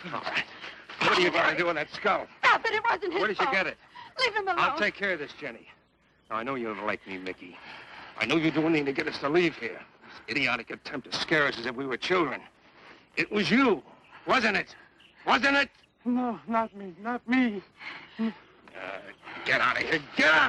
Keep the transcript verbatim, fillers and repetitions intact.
All right. What are you going to do with that skull? Stop it. It wasn't his Where did you fault. get it? Leave him alone. I'll take care of this, Jenny. Now, I know you don't like me, Mickey. I know you're doing anything to get us to leave here. This idiotic attempt to scare us as if we were children. It was you, wasn't it? Wasn't it? No, not me. Not me. Uh, get out of here. Get out of here.